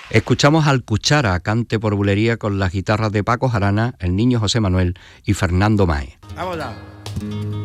Escuchamos al Cuchara, cante por bulería con las guitarras de Paco Jarana, el niño José Manuel y Fernando Máez. Vamos ya.